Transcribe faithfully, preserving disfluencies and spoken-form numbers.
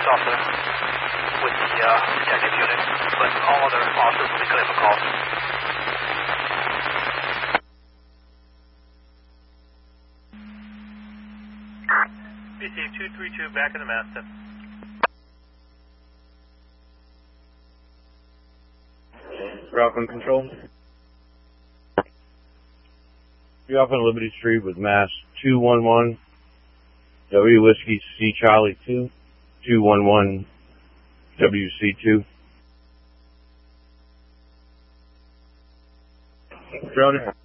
officer with the uh, detective unit, but all other officers will be clear for calls. B C two three two back in the master. Falcon Control. You're off on Liberty Street with mass two one one, W Whiskey C Charlie two, two one one W C two. Roger.